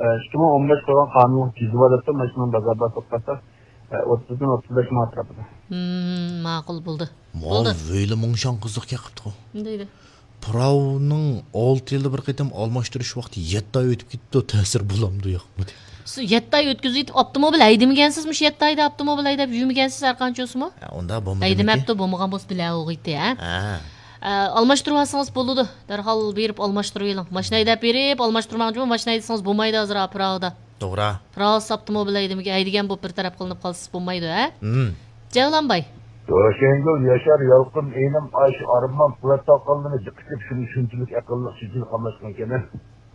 2015 ko'rgan qonun tuzib olibdi, mana shuni bozorda to'xtatsa 30 dan 35 ming atrofida. Ma'qul bo'ldi. Mol böyle mungşan kızlık yakıptı o. Deydi. Prav'ның 6 yılı bir qetim almashtirish vaqti 7 oy o'tib ketdi, ta'sir bo'lamdi yo'qmi? 7 oy o'tkazib avtomobil haydamagansiz, 7 oyda avtomobil haydab yurmagansiz har qanchasimi? Unda bo'lmagan. Haydamabdi, bo'lmagan bo'lsa bilan o'g'iydi, ha? Almashtirib olsangiz bo'ladi. Darhol berib almashtirib oling. Mashina haydab berib, almashtirmoqchimi? Mashina haydasangiz bo'lmaydi hozir Pravda. To'g'ri. Prav avtomobil haydagan bo'lib bir taraf qilinib qolsa bo'lmaydi, ha? Javlanbay. To'shangul Yashar Yalqin enim Ayş Arman Polat taqalını jiqib shunchalik aqlli shunchalik qamashgan ekan.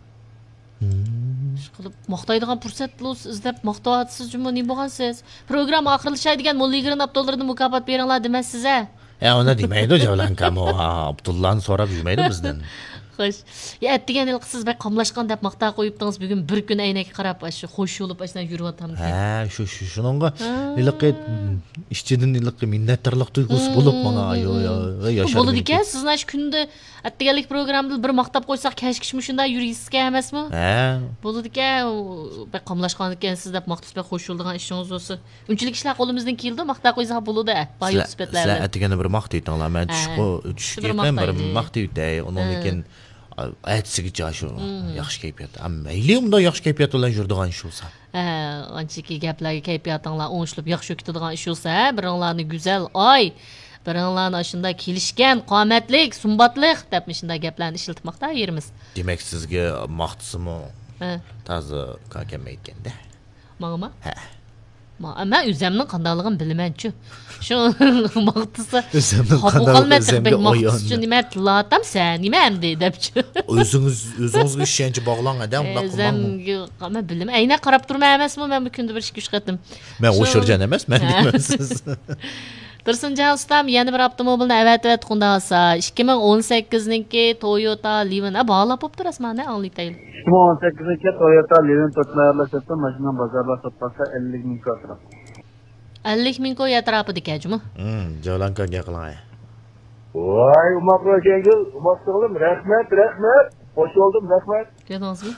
Qilib maqtaydigan fursatni izlab maqtayapsiz jumla ne bo'lgansiz? Programma oxirlashadigan $20 mukofot beringlar demasiz, ha? Ona demaydi Javlankam o Abdullahni so'rab yurmaydi bizdan. Xo'sh. Ya atdigan yil siz bak qamlashgan deb maqta qo'yibdingiz, bugun bir kun aynakka qarab shu xo'sh yo'lib ashuna yuryotamdi. Ha, shuningga iliqi ishchidan iliqi minnatdorlik tuyg'usi bo'lib menga yashar. Bo'ladi ekan, sizni shu kunda atdiganlik programmada bir maqtab qo'ysak, kashkish shunda yurishingizga emasmi? Ha. Bo'ladi ekan, bak qamlashgan ekansiz deb maqtab xo'sh yo'ldigan ishingiz bo'lsa. Unchalik ishlar qo'limizdan keldi, maqta qo'ysak bo'ladi. Bayo sifatlar. Sizlar atdigani bir maqtaytinglar, men tushgan bir maqtayday, undan keyin aytisiga shu yaxshi kayfiyat. Mayli unda yaxshi kayfiyat bilan yuradigan ish bo'lsa. Anchaki gaplarga kayfiyatinglar o'nishib yaxshi o'tadigan ish bo'lsa, biringlarni go'zal oy, biringlarni shunda kelishgan, qomatlik, sumbatlik deb shunday gaplarni ishlatmoqda yerimiz. Demak sizga maqtisimi? Toza kakam aytganda. Menga? Ha. Men o'zimning qandoqligini bilmayman-ku. Shu maqtisa. O'zimning qandoqligini maqtisa nima tilatam sen, nima endi debchi. O'zingizga ishonchi bog'lang adam, unda qilmang. Men bilmayman. Ayna qarab turmay emasmi men bu kunda bir 2-3 qatim. Men o'shirjan emas, men demaysiz. Tursunjon ustam yana bir avtomobilni avat qunda olsa, 2018niki Toyota Levin bog'lab bo'lib turasizmi, anglaytayli. 2018niki Toyota Levin tayyorlashdi, mashina bozorda sotsa 50 ming atrof. 50 ming atrofida ekanmi? Javlankaga qiling. Voy, Umaqro'jangil, Umaqso'g'lim, rahmat. Hoş oldum, rahmat. Gördünüzmü?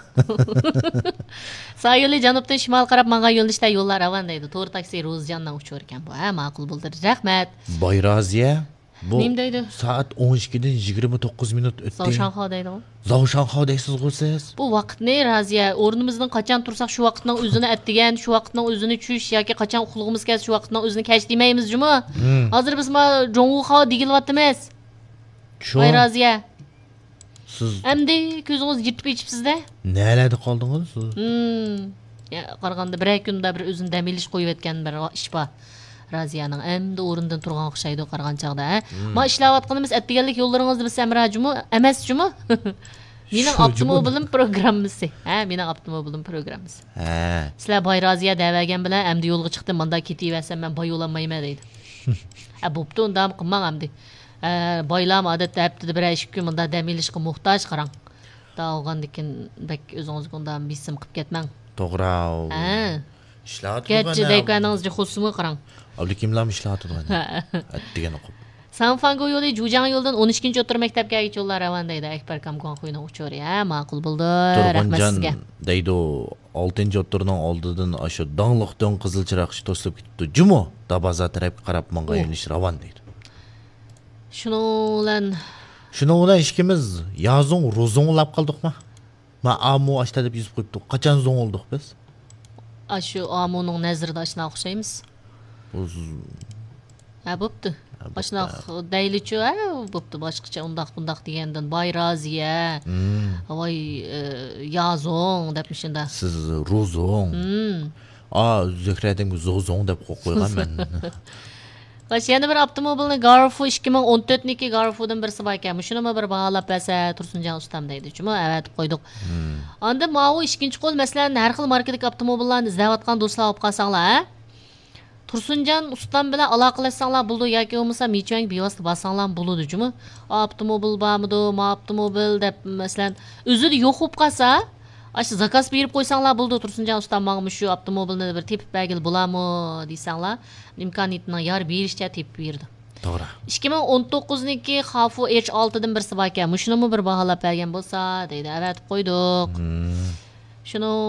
Sağ yolu janubdan şimal qarab menga yo'lishda yo'llar avan deydi. To'g'ri taksi Ro'zjandan uchar ekan bu. Ha, ma'qul bo'ldi. Rahmat. Bayraziya. Bu nim deydi? Soat 12dan 29 minut o'tdi. Zavshanxo deydi. Zavshanxo deysiz qo'ysiz. Bu vaqtni Raziya o'rnimizdan qachon tursak shu vaqtning o'zini atdigan, shu vaqtning o'zini tush yoki qachon uxlug'imiz kelsa shu vaqtning o'zini kash demaymiz-jumi? Hozir biz ma Jonguxo degilyapmiz. Bayraziya. Siz endi ko'zingiz yirtib ichibsiz-da? Nalada qoldingiz? Ya qaraganda bir kunda bir o'zini dam olish qo'yib aytgan bir ish bor. Raziyaning endi o'rindan turgan o'xshaydi qargan chaqda. Men ishlayotganimiz atdiganlik yo'llaringizni bilsam rajimi emasmi? Mening avtomobilim programmasi. Ha, mening avtomobilim programmasi. Ha. Sizlar Boy Raziya davagan bilan endi yo'lga chiqdim, menda ketaversam men boy yo'lanmayman deydi. Ha, bo'pti, unda ham qilmang endi. Boylam odatda haftada bir 2 kun bunda dam olishga muhtoj qarang. Da'olgandikin bak o'zingizga undan bisim qilib ketmang. To'g'ri. Ha. Ishlat. Ketchi deykaningizga xusimi qarang. Abdukimlar ishlatadigan. Atdigan o'qib. Sanfango yo'li Jujang yo'ldan 12-o'tir maktabgacha yo'llar avan deydi. Akbar Kamgon qo'yini uchur. Ha, ma'qul bo'ldi. Rahmat sizga. Deydi 6-o'tirning oldidan o'sha dongliqdan qizilchiroqchi to'slab ketdi. Jumo Dabaza tarafga qarab menga yo'lish ravan deydi. Şunu ulan işkimiz yazın rozonlap kaldık mı? Ma amu açta deb yüzüp koyuptuk. Kaçan zon olduk biz? Şu amunun nezirde aşına okşayımız. Ha, buptu. Aşına deyliçi, ha, buptu. Başkaça undak degenden. Bay Raziya. Vay yazon depmişin da. Siz rozon. Zöhredin zozon dep koygan ben. Yana bir avtomobilni Garfu 2014niki Garfu'dan birisi bor ekan. Shuni bir baholab bersa Tursunjon ustam deydi-chimi? Evet, qo'ydik. Anda mau ikkinchi qo'l masalan har xil markadagi avtomobillarni izlayotgan do'stlar olib qolsanglar, ha? Tursunjon ustam bilan aloqalashsanglar bo'ldi yoki bo'lmasa mechang bevosita bossanglar bo'ladi-chimi? Avtomobil bormidi, avtomobil deb masalan o'zida yo'q bo'lib qolsa, aşı zakaz berib qo'ysanglar bo'ldi. Tursunjon ustam menga shu avtomobilni bir tepib bergil bo'ladimi desanglar, imkoniyatini yar berishcha tepib berdi. To'g'ri. 2019niki Xafu H6dan birisi bor ekan. Shuni bir baholab bergan bo'lsa, deydi. Evet, qo'ydik. Shuni